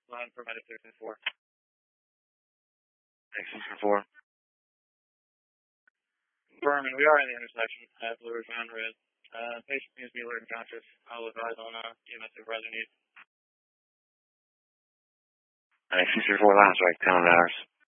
line for medic 13-4. Thanks, 4. Berman, we are in the intersection at Blue Ridge Mountain Red. Patient needs to be alert and conscious. I'll advise on EMS supervisor needs. Thanks, 4 last right, 10 hours.